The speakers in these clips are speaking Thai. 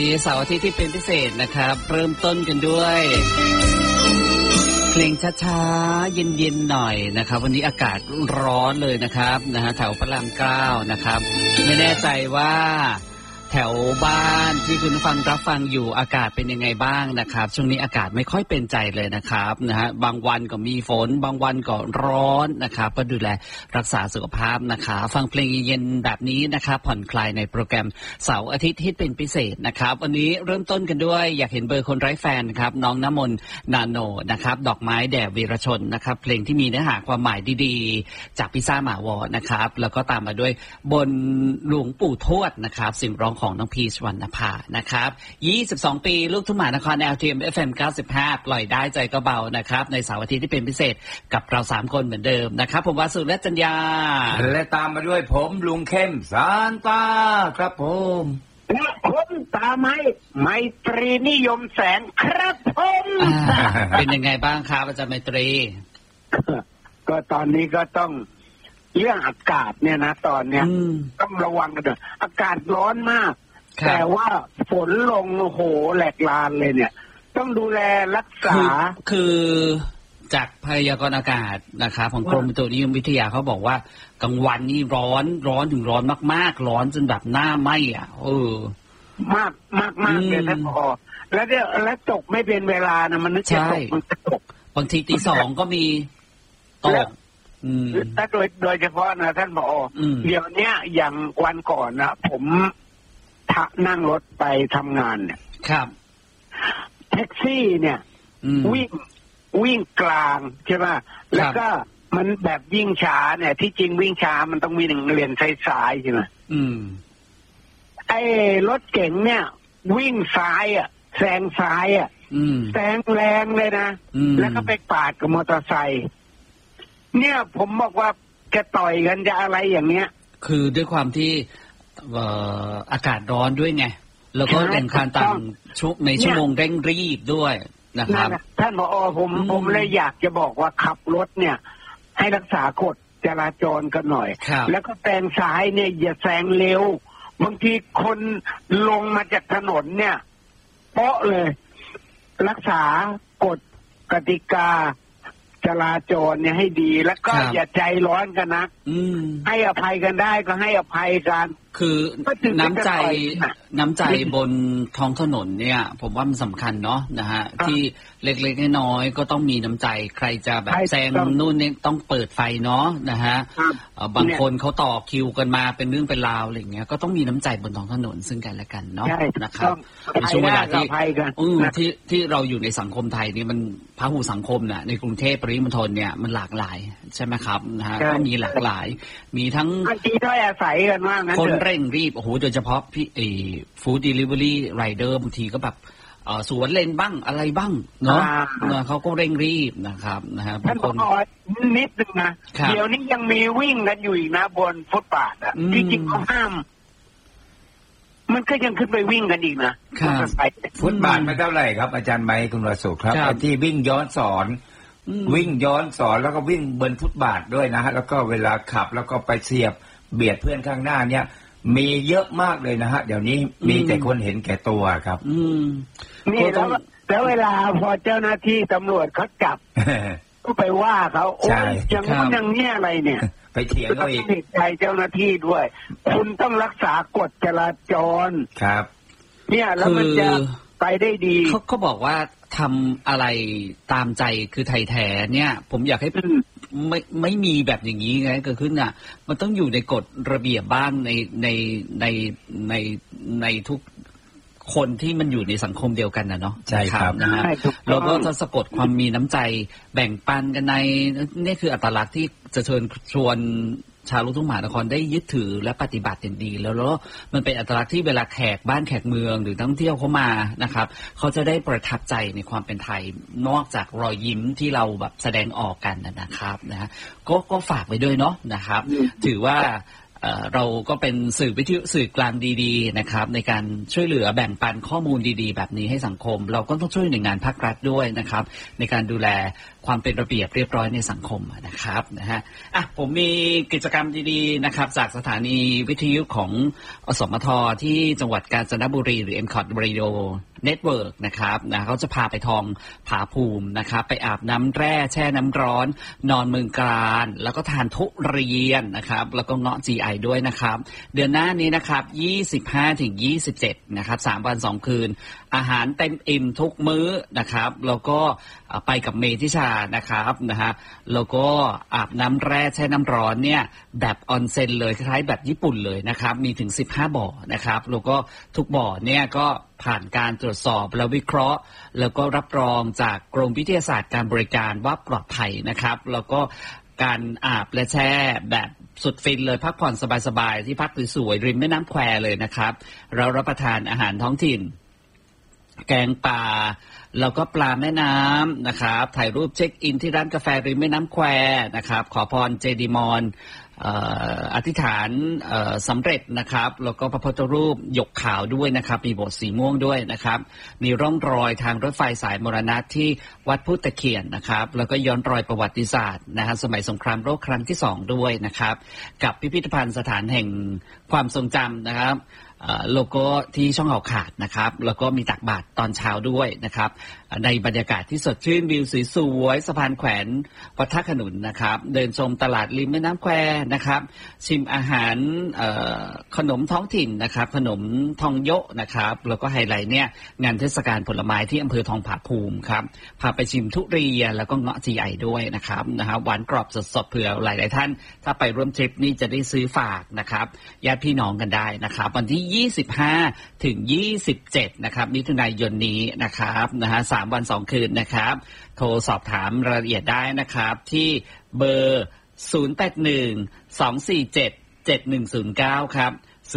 เสาร์อาทิตย์ที่เป็นพิเศษนะครับเริ่มต้นกันด้วยเพลงช้าๆเย็นๆหน่อยนะครับวันนี้อากาศร้อนเลยนะครับแถวพระราม9นะครับไม่แน่ใจว่าแถวบ้านที่คุณฟังรับฟังอยู่อากาศเป็นยังไงบ้างนะครับช่วงนี้อากาศไม่ค่อยเป็นใจเลยนะครับบางวันก็มีฝนบางวันก็ร้อนนะครับก็ดูแลรักษาสุขภาพนะครับฟังเพลงเย็นๆแบบนี้นะครับผ่อนคลายในโปรแกรมเสาร์อาทิตย์ที่เป็นพิเศษนะครับวันนี้เริ่มต้นกันด้วยอยากเห็นเบอร์คนไร้แฟนครับน้องน้ำมนต์นาโนนะครับดอกไม้แด่วีรชนนะครับเพลงที่มีเนื้อหาความหมายดีๆจากพิซ่าหมาวอนะครับแล้วก็ตามมาด้วยบนหลวงปู่ทวดนะครับเสียงร้องของน้องพีชวรรณภานะครับ22ปีลูกทุ่งมหานคร LTM FM 95ปล่อยได้ใจก็เบานะครับในเสาร์อาทิตย์ที่เป็นพิเศษกับเรา3คนเหมือนเดิมนะครับผมวาสุและจัญญาและตามมาด้วยผมลุงเข้มซานตาครับผมและผมตาไมตรีนิยมแสงครับผมเป็นยังไงบ้างครับอาจารย์ไมตรีก็ตอนนี้ก็ต้องเรื่องอากาศเนี่ยนะตอนเนี้ยต้องระวังกันด้วยอากาศร้อนมากแต่ว่าฝนลงโอ้โหแหลกลานเลยเนี่ยต้องดูแลรักษาคือจากพยากรณ์อากาศนะครับของกรมอุตุนิยมวิทยาเขาบอกว่ากลางวันนี่ร้อนถึงร้อนมากๆร้อนจนแบบหน้าไหม้อ่ะมากเลยท่านผอแล้วตกไม่เป็นเวลานะมันนึกจะตกมันตกบางทีตี 2ก็มีตกถ้าโดยเฉพาะนะท่านผอเดี๋ยวนี้อย่างวันก่อนนะผมนั่งรถไปทำงานเนี่ยครับแท็กซี่เนี่ยวิ่งกลางใช่ไหมแล้วก็มันแบบวิ่งช้าเนี่ยที่จริงวิ่งช้ามันต้องมี1 เลนซ้ายใช่ไหมไอ้รถเก๋งเนี่ยวิ่งซ้ายอ่ะแซงซ้ายอ่ะแซงแรงเลยนะแล้วก็ไปปาดกับมอเตอร์ไซค์เนี่ยผมบอกว่าจะต่อยกันจะอะไรอย่างเนี้ยคือด้วยความที่อากาศร้อนด้วยไงแล้วก็แรงคานต่างในชั่วโมงเร่งรีบด้วยนะครับท่านผอ.ผมเลยอยากจะบอกว่าขับรถเนี่ยให้รักษากฎจราจรกันหน่อยแล้วก็แซงซ้ายเนี่ยอย่าแซงเร็วบางทีคนลงมาจากถนนเนี่ยเปาะเลยรักษากฎกติกาจราจรเนี่ยให้ดีแล้วก็อย่าใจร้อนกันนะให้อภัยกันได้ก็ให้อภัยกันคือน้ำใจบนท้องถนนเนี่ยผมว่ามันสำคัญเนาะนะฮะที่เล็กๆน้อยๆก็ต้องมีน้ำใจใครจะแบบแซงนู่นนี่ต้องเปิดไฟเนาะนะฮะบางคนเขาต่อคิวกันมาเป็นเรื่องเป็นราวอะไรเงี้ยก็ต้องมีน้ำใจบนท้องถนนซึ่งกันและกันเนาะนะครับในช่วงเวลาที่เราอยู่ในสังคมไทยนี่มันพหุสังคมน่ะในกรุงเทพปริมณฑลเนี่ยมันหลากหลายใช่ไหมครับนะฮะก็มีหลากหลายมีทั้งที่อาศัยกันมากนะคนเร่งรีบโอ้โหโดยเฉพาะพี่ฟู้ดเดลิเวอรี่ไรเดอร์บางทีก็แบบสวนเลนบ้างอะไรบ้างเนาะเขาก็เร่งรีบนะครับนะฮะท่านผอ.นิดนึงนะเดี๋ยวนี้ยังมีวิ่งกันอยู่อีกนะบนฟุตบาทอ่ะจริงๆเขาห้ามมันก็ยังขึ้นไปวิ่งกันอีกนะฟุตบาทไม่เท่าไหร่ครับอาจารย์ไมค์คุณวสุครับที่วิ่งย้อนสอนแล้วก็วิ่งบนฟุตบาทด้วยนะฮะแล้วก็เวลาขับแล้วก็ไปเสียบเบียดเพื่อนข้างหน้าเนี่ยมีเยอะมากเลยนะฮะเดี๋ยวนี้มีแต่คนเห็นแก่ตัวครับนี่แล้วเวลาพอเจ้าหน้าที่ตำรวจเขาจับก็ไปว่าเขาโอ้ยอย่างนี้อะไรเนี่ยไปเถียงเขาอีกใจเจ้าหน้าที่ด้วยคุณต้องรักษากฎจราจรครับเนี่ยแล้วมันจะไปได้ดีเขาบอกว่าทำอะไรตามใจคือไทยแท้เนี่ยผมอยากให้ไม่มีแบบอย่างนี้ไงเกิดขึ้นอ่ะมันต้องอยู่ในกฎระเบียบบ้างในทุกคนที่มันอยู่ในสังคมเดียวกันนะเนาะใช่ครับนะฮะแล้วก็จะสะกดความมีน้ำใจแบ่งปันกันในนี่คืออัตลักษณ์ที่จะเชิญชวนชาวลูกทุ่งมหานครได้ยึดถือและปฏิบัติอย่างดีแล้วมันเป็นอัตลักษณ์ที่เวลาแขกบ้านแขกเมืองหรือนักท่องเที่ยวเข้ามานะครับเขาจะได้ประทับใจในความเป็นไทยนอกจากรอยยิ้มที่เราแบบแสดงออกกันนะครับนะฮะก็ฝากไว้ด้วยเนาะนะครับถือว่าเราก็เป็นสื่อวิทยุสื่อกลางดีๆนะครับในการช่วยเหลือแบ่งปันข้อมูลดีๆแบบนี้ให้สังคมเราก็ต้องช่วยหน่วยงานภาครัฐด้วยนะครับในการดูแลความเป็นระเบียบเรียบร้อยในสังคมนะครับนะฮะผมมีกิจกรรมดีๆนะครับจากสถานีวิทยุของอสมทที่จังหวัดกาญจนบุรีหรือ MCOT Radio Network นะครับเขาจะพาไปทองผาภูมินะครับไปอาบน้ำแร่แช่น้ำร้อนนอนเมืองการแล้วก็ทานทุเรียนนะครับแล้วก็เงาะ GI ด้วยนะครับเดือนหน้านี้นะครับ 25-27 นะครับ3 วัน 2 คืนอาหารเต็มอิ่มทุกมื้อนะครับแล้วก็ไปกับเมธิชานะครับนะฮะแล้วก็อาบน้ำแร่แช่น้ำร้อนเนี่ยแบบออนเซ็นเลยคล้ายๆแบบญี่ปุ่นเลยนะครับมีถึง15บ่อนะครับแล้วก็ทุกบ่อเนี่ยก็ผ่านการตรวจสอบและวิเคราะห์แล้วก็รับรองจากกรมวิทยาศาสตร์การบริการว่าปลอดภัยนะครับแล้วก็การอาบและแช่แบบสุดฟินเลยพักผ่อนสบายๆที่พักสวยๆริมแม่น้ำแควเลยนะครับเรารับประทานอาหารท้องถิ่นแกงป่าแล้วก็ปลาแม่น้ำนะครับถ่ายรูปเช็คอินที่ร้านกาแฟริมแม่น้ำแควนะครับขอพรเจดีย์มอนอธิษฐานสำเร็จนะครับแล้วก็พระพุทธรูปหยกขาวด้วยนะครับมีโบสถ์สีม่วงด้วยนะครับมีร่องรอยทางรถไฟสายมรณะที่วัดพุทธตะเคียนนะครับแล้วก็ย้อนรอยประวัติศาสตร์นะฮะสมัยสงครามโลกครั้งที่2ด้วยนะครับกับพิพิธภัณฑ์สถานแห่งความทรงจำนะครับโลโก้ที่ช่องเขาขาดนะครับแล้วก็มีตักบาตรตอนเช้าด้วยนะครับในบรรยากาศที่สดชื่นวิวสวยๆสะพานแขวนวัดท่าขนุนนะครับเดินชมตลาดริมแม่น้ำแควนะครับชิมอาหารขนมท้องถิ่นนะครับขนมทองโยะนะครับแล้วก็ไฮไลท์เนี่ยงานเทศกาลผลไม้ที่อำเภอทองผาภูมิครับพาไปชิมทุเรียนแล้วก็เงาะ GI ด้วยนะครับหวานกรอบสดๆเผื่อหลายๆท่านถ้าไปร่วมทริปนี่จะได้ซื้อฝากนะครับญาติพี่น้องกันได้นะครับวันที่25 ถึง 27 นะครับมิถุนายนนี้นะครับ3 วัน 2 คืนนะครับโทรสอบถามรายละเอียดได้นะครับที่เบอร์ 081-247-7109 ครับ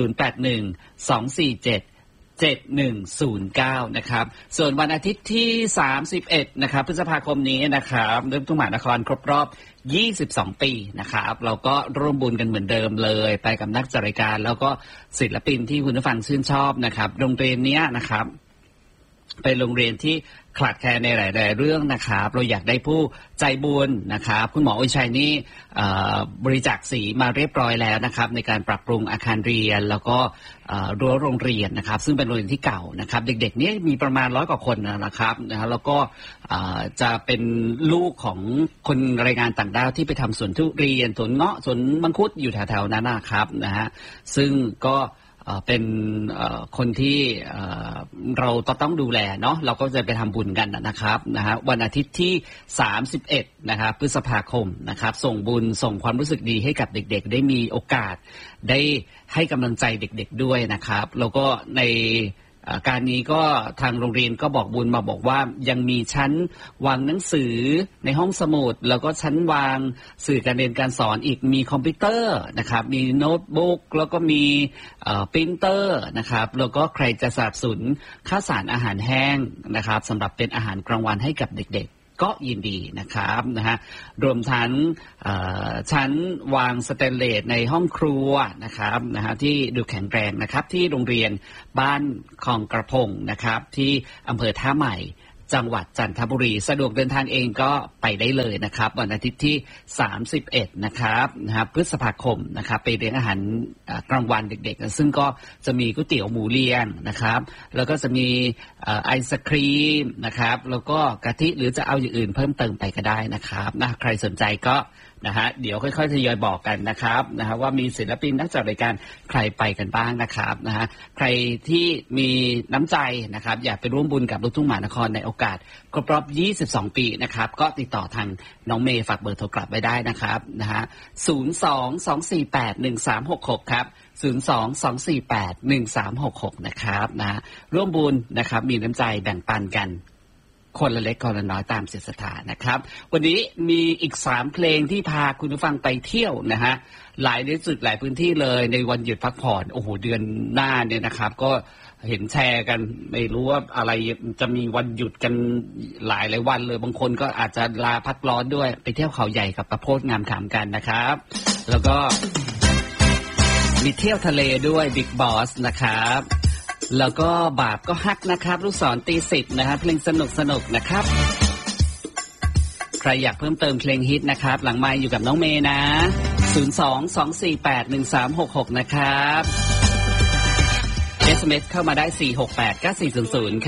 081-247-7109 นะครับส่วนวันอาทิตย์ที่31นะครับพฤษภาคมนี้นะครับเริ่มทุ่งมหานครครบรอบ22 ปีนะครับเราก็ร่วมบุญกันเหมือนเดิมเลยไปกับนักจัดรายการแล้วก็ศิลปินที่คุณผู้ฟังชื่นชอบนะครับโรงเรียนนี้นะครับเป็นโรงเรียนที่ขาดแคลนในหลายๆเรื่องนะครับเราอยากได้ผู้ใจบุญนะครับคุณหมอวิชัยนี่บริจาคสีมาเรียบร้อยแล้วนะครับในการปรับปรุงอาคารเรียนแล้วก็รั้วโรงเรียนนะครับซึ่งเป็นโรงเรียนที่เก่านะครับเด็กๆนี่มีประมาณ100 กว่าคนนะครับแล้วก็จะเป็นลูกของคนแรงงานต่างด้าวที่ไปทำสวนทุเรียนสวนเงาะสวนมังคุดอยู่แถวๆนั้นนะครับนะฮะซึ่งก็เป็นคนที่เราต้องดูแลเนาะเราก็จะไปทำบุญกันนะครับนะฮะวันอาทิตย์ที่31นะครับพฤษภาคมนะครับส่งบุญส่งความรู้สึกดีให้กับเด็กๆได้มีโอกาสได้ให้กำลังใจเด็กๆด้วยนะครับแล้วก็ในการนี้ก็ทางโรงเรียนก็บอกบุญมาบอกว่ายังมีชั้นวางหนังสือในห้องสมุดแล้วก็ชั้นวางสื่อการเรียนการสอนอีกมีคอมพิวเตอร์นะครับมีโน้ตบุ๊กแล้วก็มีปรินเตอร์นะครับแล้วก็ใครจะสนับสนุนข้าวสารอาหารแห้งนะครับสำหรับเป็นอาหารกลางวันให้กับเด็กๆก็ยินดีนะครับนะฮะรวมทั้งชั้นวางสแตนเลสในห้องครัวนะครับนะฮะที่ดูแข็งแรงนะครับที่โรงเรียนบ้านคลองกระพงนะครับที่อำเภอท่าใหม่จังหวัดจันทบุรีสะดวกเดินทางเองก็ไปได้เลยนะครับวันอาทิตย์ที่31นะครับพฤษภาคมนะครับไปเลี้ยงอาหารกลางวันเด็กๆซึ่งก็จะมีก๋วยเตี๋ยวหมูเรียงนะครับแล้วก็จะมีไอศครีมนะครับแล้วก็กะทิหรือจะเอาอย่างอื่นเพิ่มเติมไปก็ได้นะครับใครสนใจก็นะฮะเดี๋ยวค่อยๆทยอยบอกกันนะครับนะฮะว่ามีศิลปินนักจัดรายการใครไปกันบ้างนะครับนะฮะใครที่มีน้ำใจนะครับอยากไปร่วมบุญกับลูกทุ่งมหานครในโอกาสครบรอบ22 ปีนะครับก็ติดต่อทางน้องเมย์ฝากเบอร์โทรกลับไว้ได้นะครับนะฮะ022481366ครับ022481366นะครับนะร่วมบุญนะครับมีน้ำใจแบ่งปันกันคนละเล็กคนละน้อยตามจิตศรัทธานะครับวันนี้มีอีก3เพลงที่พาคุณผู้ฟังไปเที่ยวนะฮะหลายจุดหลายพื้นที่เลยในวันหยุดพักผ่อนโอ้โหเดือนหน้าเนี่ยนะครับก็เห็นแชร์กันไม่รู้ว่าอะไรจะมีวันหยุดกันหลายวันเลยบางคนก็อาจจะลาพักร้อนด้วยไปเที่ยวเขาใหญ่กับประโพธิ์งามขามกันนะครับแล้วก็มีเที่ยวทะเลด้วยบิ๊กบอสนะครับแล้วก็บาปก็ฮักนะครับลูกศรตี10นะครับเพลงสนุกนะครับใครอยากเพิ่มเติมเพลงฮิตนะครับหลังไมค์อยู่กับน้องเมย์นะ02-248-1366นะครับ SMS เข้ามาได้468-9400